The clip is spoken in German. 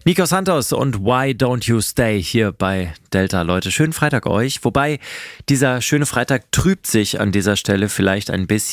Nico Santos und Why Don't You Stay hier bei Delta, Leute. Schönen Freitag euch. Wobei, dieser schöne Freitag trübt sich an dieser Stelle vielleicht ein bisschen.